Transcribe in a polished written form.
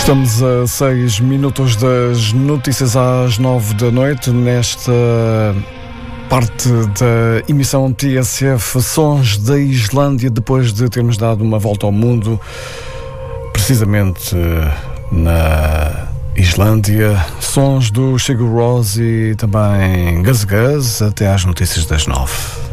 Estamos a 6 minutos das notícias às 9 da noite, nesta parte da emissão TSF Sons da Islândia, depois de termos dado uma volta ao mundo, precisamente na Islândia. Sons do Sigur Rós e também Guz Guz, até às notícias das 9.